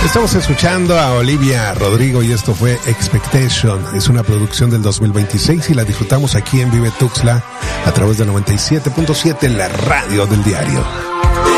Estamos escuchando a Olivia Rodrigo y esto fue Expectation. Es una producción del 2026 y la disfrutamos aquí en Vive Tuxtla a través de 97.7, la radio del diario.